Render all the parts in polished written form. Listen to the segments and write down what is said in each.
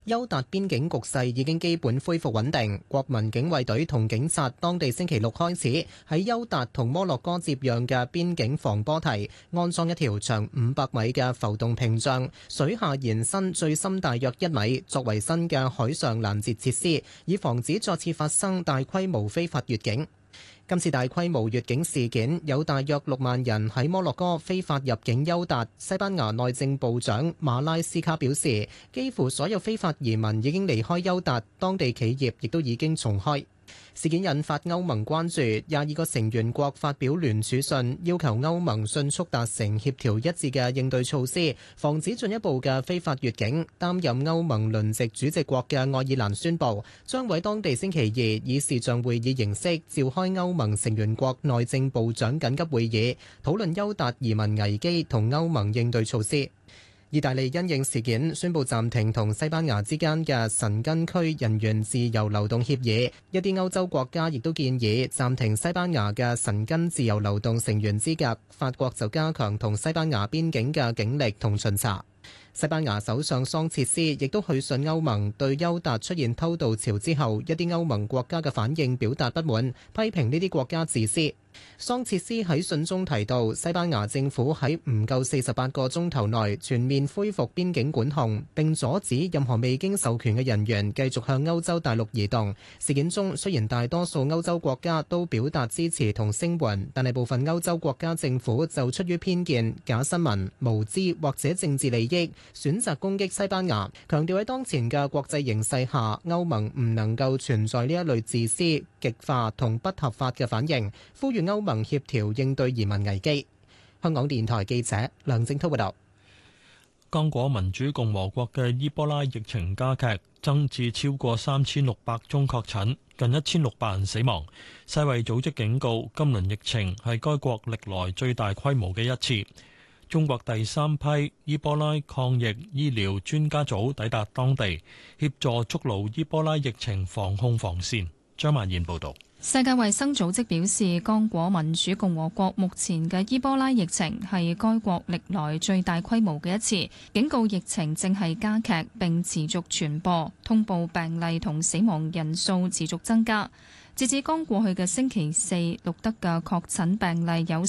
優達邊境局勢已經基本恢復穩定，國民警衛隊同警察當地星期六開始喺優達同摩洛哥接壤嘅邊境防波堤安裝一條長500米嘅浮動屏障，水下延伸最深大約1米，作為新嘅海上攔截設施，以防止再次發生大規模非法越境。今次大規模越境事件有大約6萬人喺摩洛哥非法入境優達。西班牙內政部長馬拉斯卡表示，幾乎所有非法移民已經離開優達，當地企業亦都已經重開。事件引發歐盟關注，22個成員國發表聯署信，要求歐盟迅速達成協調一致嘅應對措施，防止進一步嘅非法越境。擔任歐盟輪值主席國嘅愛爾蘭宣布，將喺當地星期2以視像會議形式召開歐盟成員國內政部長緊急會議，討論優達移民危機同歐盟應對措施。意大利因應事件宣布暫停同西班牙之間嘅申根區人員自由流動協議，一啲歐洲國家亦都建議暫停西班牙嘅申根自由流動成員資格。法國就加強同西班牙邊境嘅警力同巡查。西班牙首相桑切斯亦都去信歐盟，對優達出現偷渡潮之後，一啲歐盟國家嘅反應表達不滿，批評呢啲國家自私。桑切斯喺信中提到，西班牙政府喺唔夠48個鐘頭內全面恢復邊境管控，並阻止任何未經授權嘅人員繼續向歐洲大陸移動。事件中雖然大多數歐洲國家都表達支持同聲援，但係部分歐洲國家政府就出於偏見、假新聞、無知或者政治利益，選擇攻擊西班牙，強調喺當前嘅國際形勢下，歐盟唔能夠存在呢一類自私、極化同不合法嘅反應，呼籲歐盟協調應對移民危機。香港電台記者梁正滔報道。 剛果民主共和國嘅伊波拉疫情加劇，增至超過3600宗確診，近1600人死亡。世衛組織警告，今輪疫情係該國歷來最大規模嘅一次。中國第3批伊波拉抗疫醫療專家組抵達當地，協助築牢伊波拉疫情防控防線。張曼燕報導。 世界衛生組織表示，剛果民主共和國目前嘅伊波拉疫情係該國歷來最大規模嘅一次，警告疫情正係加劇並持續傳播，通報病例同死亡人數持續增加。截至剛過去嘅星期四，錄得嘅確診病例有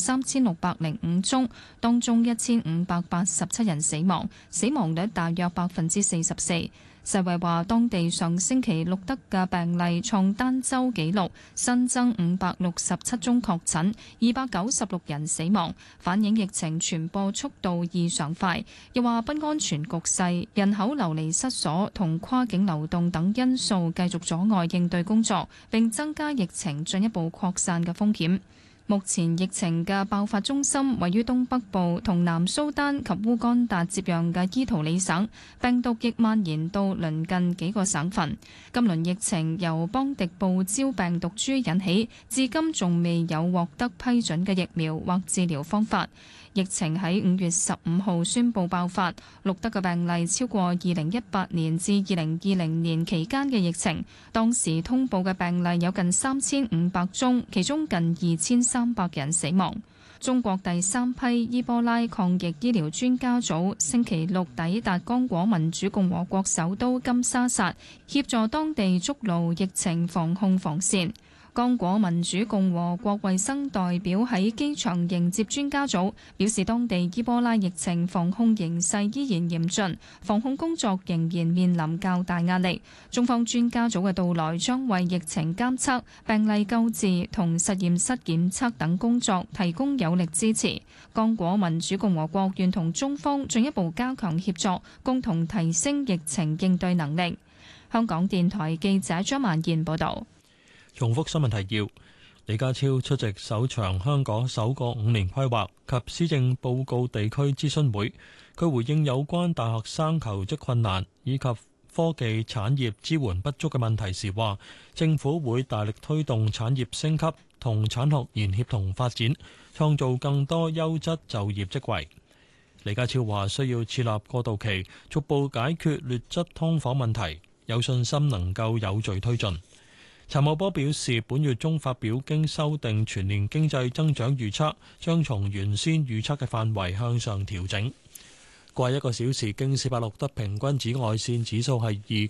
3605宗，當中1587人死亡，死亡率大約44%。世衛話，當地上星期錄得嘅病例創單週紀錄，新增567宗確診，296人死亡，反映疫情傳播速度異常快。又話不安全局勢、人口流離失所同跨境流動等因素繼續阻礙應對工作，並增加疫情進一步擴散嘅風險。目前疫情嘅爆發中心位於東北部同南蘇丹及烏干達接壤嘅伊圖里省，病毒亦蔓延到鄰近幾個省份。今輪疫情由邦迪布焦病毒株引起，至今仲未有獲得批准嘅疫苗或治療方法。疫情喺5月15號宣布爆發，錄得嘅病例超過2018年至2020年期間嘅疫情，當時通報嘅病例有近3500宗，其中近2300人死亡。中國第3批伊波拉抗疫醫療專家組星期六抵達剛果民主共和國首都金沙薩，協助當地築牢疫情防控防線。剛果民主共和國衛生代表喺機場迎接專家組，表示當地伊波拉疫情防控形勢依然嚴峻，防控工作仍然面臨較大壓力。中方專家組嘅到來將為疫情監測、病例救治同實驗室檢測等工作提供有力支持。剛果民主共和國願同中方進一步加強協作，共同提升疫情應對能力。香港電台記者張曼燕報導。 重複新聞提要：李家超出席首場香港首個5年規劃及施政報告地區諮詢會，佢回應有關大學生求職困難以及科技產業支援不足嘅問題時話，政府會大力推動產業升級同產學研協同發展，創造更多優質就業職位。李家超話需要設立過渡期，逐步解決劣質劏房問題，有信心能夠有序推進。陳茂波表示，本月中發表經修訂全年經濟增長預測，將從原先預測嘅範圍向上調整。 過一個小時，京士柏錄得平均紫外線指數係2，